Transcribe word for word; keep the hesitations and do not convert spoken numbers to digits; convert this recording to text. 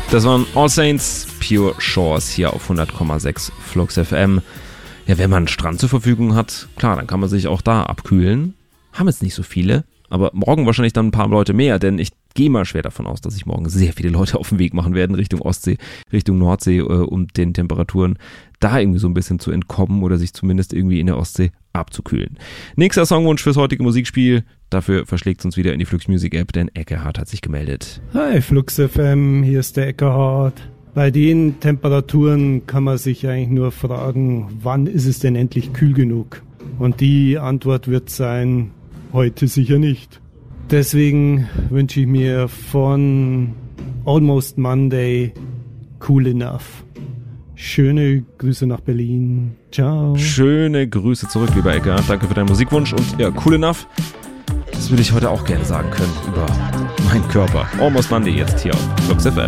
Das waren All Saints, Pure Shores hier auf hundert Komma sechs Flux F M. Ja, wenn man einen Strand zur Verfügung hat, klar, dann kann man sich auch da abkühlen. Haben jetzt nicht so viele, aber morgen wahrscheinlich dann ein paar Leute mehr, denn ich gehe mal schwer davon aus, dass sich morgen sehr viele Leute auf den Weg machen werden Richtung Ostsee, Richtung Nordsee, äh, um den Temperaturen da irgendwie so ein bisschen zu entkommen oder sich zumindest irgendwie in der Ostsee abzukühlen. Nächster Songwunsch fürs heutige Musikspiel. Dafür verschlägt es uns wieder in die Flux Music App, denn Eckehard hat sich gemeldet. Hi Flux F M, hier ist der Eckehard. Bei den Temperaturen kann man sich eigentlich nur fragen, wann ist es denn endlich kühl genug? Und die Antwort wird sein, heute sicher nicht. Deswegen wünsche ich mir von Almost Monday Cool Enough. Schöne Grüße nach Berlin. Ciao. Schöne Grüße zurück, lieber Eckehard. Danke für deinen Musikwunsch und ja, Cool Enough. Das würde ich heute auch gerne sagen können über meinen Körper. Almost Monday jetzt hier auf Flux F M.